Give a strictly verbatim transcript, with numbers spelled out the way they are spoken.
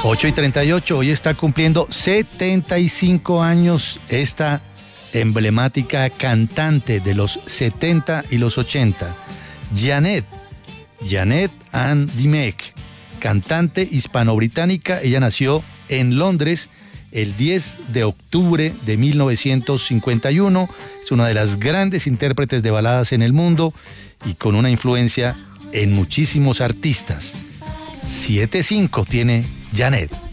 ocho y treinta y ocho, hoy está cumpliendo setenta y cinco años esta emblemática cantante de los setenta y los ochenta, Janet, Janet Ann Dimech, cantante hispano-británica. Ella nació en Londres el diez de octubre de mil novecientos cincuenta y uno, es una de las grandes intérpretes de baladas en el mundo y con una influencia en muchísimos artistas. siete cinco tiene Janet.